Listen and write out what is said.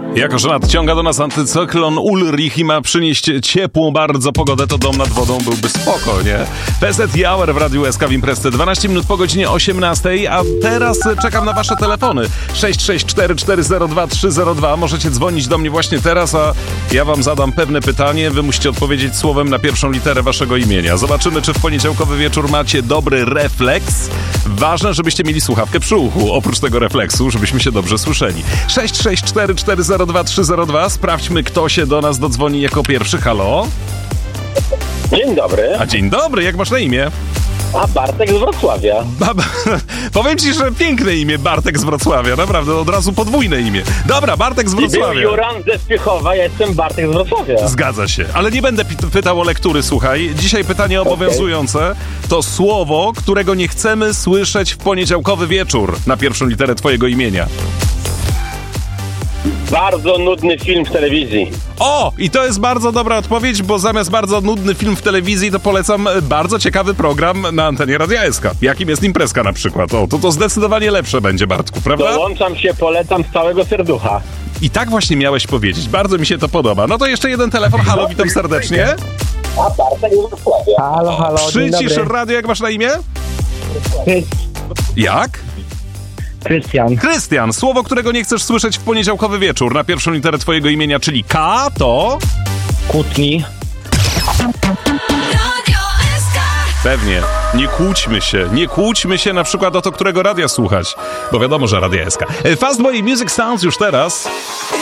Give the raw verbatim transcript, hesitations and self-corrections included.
Jako że nadciąga do nas antycyklon Ulrich i ma przynieść ciepłą bardzo pogodę, to dom nad wodą byłby spoko, nie? P Z Hour w Radiu S K w Imprezce, dwanaście minut po godzinie osiemnastej, a teraz czekam na wasze telefony. sześć sześć cztery cztery zero dwa trzy zero dwa. Możecie dzwonić do mnie właśnie teraz, a ja wam zadam pewne pytanie. Wy musicie odpowiedzieć słowem na pierwszą literę waszego imienia. Zobaczymy, czy w poniedziałkowy wieczór macie dobry refleks. Ważne, żebyście mieli słuchawkę przy uchu, oprócz tego refleksu, żebyśmy się dobrze słyszeli. sześć sześć cztery cztery zero dwa trzy zero dwa. Sprawdźmy, kto się do nas dodzwoni jako pierwszy. Halo? Dzień dobry. A dzień dobry, jak masz na imię? A Bartek z Wrocławia. Ba, ba, powiem ci, że piękne imię, Bartek z Wrocławia, naprawdę, od razu podwójne imię. Dobra, Bartek z I był Wrocławia. Juran ze Spiechowa, ja jestem Bartek z Wrocławia. Zgadza się, ale nie będę pi- pytał o lektury, słuchaj. Dzisiaj pytanie obowiązujące to słowo, którego nie chcemy słyszeć w poniedziałkowy wieczór na pierwszą literę twojego imienia. Bardzo nudny film w telewizji. O! I to jest bardzo dobra odpowiedź, bo zamiast bardzo nudny film w telewizji, to polecam bardzo ciekawy program na antenie Radia S K. Jakim jest Imprezka na przykład. O, to to zdecydowanie lepsze będzie, Bartku, prawda? Dołączam się, polecam z całego serducha. I tak właśnie miałeś powiedzieć. Bardzo mi się to podoba. No to jeszcze jeden telefon. Halo, witam serdecznie. A Bartek z Wrocławia. Halo, halo, dzień Przycisz dobry. radio, jak masz na imię? Krys- Jak? Krystian. Krystian, słowo, którego nie chcesz słyszeć w poniedziałkowy wieczór na pierwszą literę twojego imienia, czyli K, to... Kłótni. Pewnie. Nie kłóćmy się. Nie kłóćmy się na przykład o to, którego radia słuchać. Bo wiadomo, że Radia S K. Fast Boy Music Sounds już teraz.